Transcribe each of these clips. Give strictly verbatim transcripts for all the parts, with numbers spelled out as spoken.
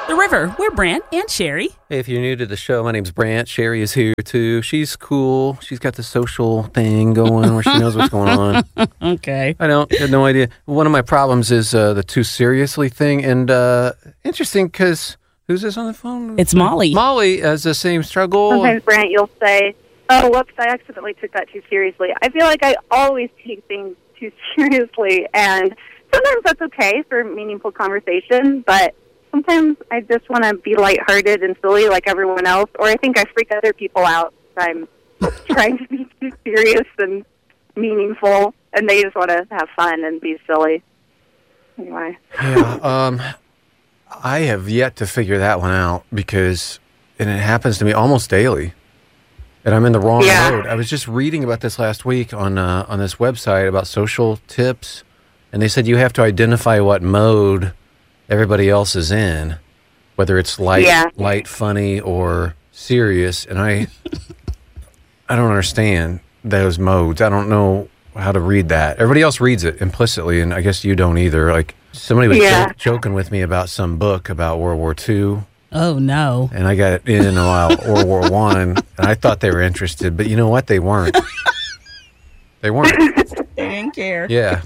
The River. We're Brant and Sherry. Hey, if you're new to the show, my name's Brant. Sherry is here, too. She's cool. She's got the social thing going where she knows what's going on. Okay. I don't. I have no idea. One of my problems is uh, the too seriously thing. And uh, interesting because who's this on the phone? It's Molly. Molly has the same struggle. Sometimes, Brant, you'll say, oh, whoops, I accidentally took that too seriously. I feel like I always take things too seriously. And sometimes that's okay for meaningful conversation, but sometimes I just want to be lighthearted and silly like everyone else, or I think I freak other people out. I'm trying to be too serious and meaningful, and they just want to have fun and be silly. Anyway. Yeah, um, I have yet to figure that one out because, and it happens to me almost daily, and I'm in the wrong yeah. mode. I was just reading about this last week on uh, on this website about social tips, and they said you have to identify what mode everybody else is in, whether it's light, yeah. light, funny, or serious. And I, I don't understand those modes. I don't know how to read that. Everybody else reads it implicitly, and I guess you don't either. Like somebody was yeah. joke, joking with me about some book about World War Two. Oh no! And I got in a while World War One, and I thought they were interested, but you know what? They weren't. They weren't. They didn't care. Yeah.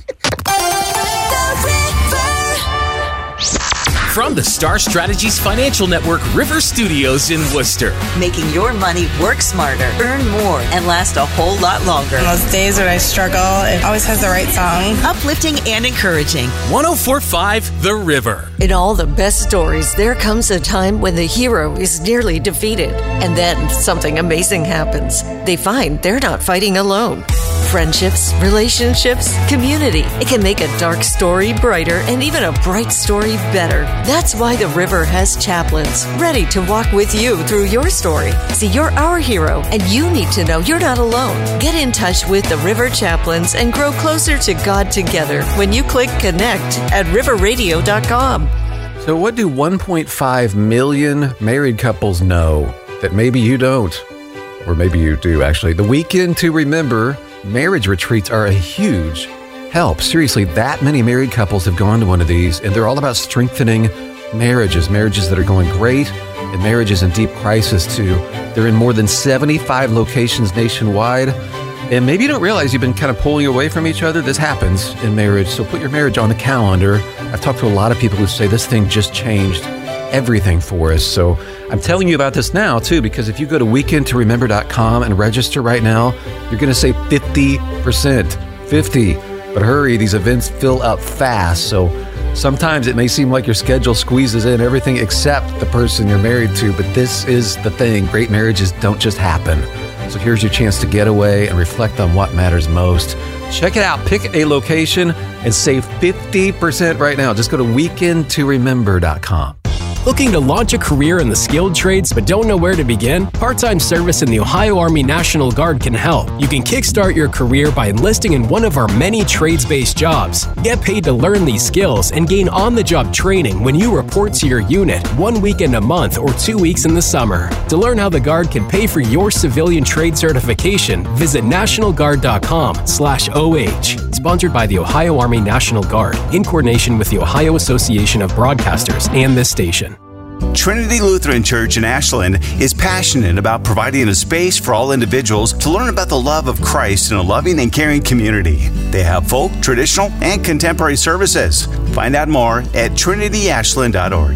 From the Star Strategies Financial Network River Studios in Worcester. Making your money work smarter, earn more, and last a whole lot longer. On those days when I struggle, it always has the right song. Uplifting and encouraging. one oh four point five The River. In all the best stories, there comes a time when the hero is nearly defeated. And then something amazing happens. They find they're not fighting alone. Friendships, relationships, community. It can make a dark story brighter and even a bright story better. That's why the River has chaplains ready to walk with you through your story. See, you're our hero, and you need to know you're not alone. Get in touch with the River Chaplains and grow closer to God together when you click connect at river radio dot com. So what do one point five million married couples know that maybe you don't? Or maybe you do, actually. The Weekend to Remember marriage retreats are a huge help. Seriously, that many married couples have gone to one of these, and they're all about strengthening marriages, marriages that are going great, and marriages in deep crisis, too. They're in more than seventy-five locations nationwide, and maybe you don't realize you've been kind of pulling away from each other. This happens in marriage, so put your marriage on the calendar. I've talked to a lot of people who say this thing just changed everything for us, so I'm telling you about this now, too, because if you go to weekend to remember dot com and register right now, you're going to save fifty percent. fifty. But hurry, these events fill up fast, so sometimes it may seem like your schedule squeezes in everything except the person you're married to, but this is the thing. Great marriages don't just happen. So here's your chance to get away and reflect on what matters most. Check it out. Pick a location and save fifty percent right now. Just go to weekend to remember dot com. Looking to launch a career in the skilled trades but don't know where to begin? Part-time service in the Ohio Army National Guard can help. You can kickstart your career by enlisting in one of our many trades-based jobs. Get paid to learn these skills and gain on-the-job training when you report to your unit one weekend a month or two weeks in the summer. To learn how the Guard can pay for your civilian trade certification, visit national guard dot com slash O H. Sponsored by the Ohio Army National Guard in coordination with the Ohio Association of Broadcasters and this station. Trinity Lutheran Church in Ashland is passionate about providing a space for all individuals to learn about the love of Christ in a loving and caring community. They have folk, traditional, and contemporary services. Find out more at trinity ashland dot org.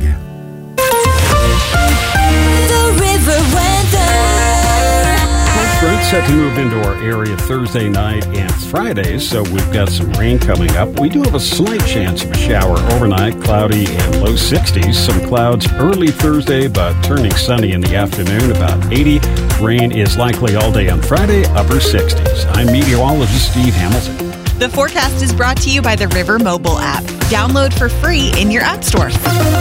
The River Weather. Front set to move into our area Thursday night and Friday, so we've got some rain coming up. We do have a slight chance of a shower overnight, cloudy and low sixties. Some clouds early Thursday, but turning sunny in the afternoon, about eighty. Rain is likely all day on Friday, upper sixties. I'm meteorologist Steve Hamilton. The forecast is brought to you by the River mobile app. Download for free in your app store.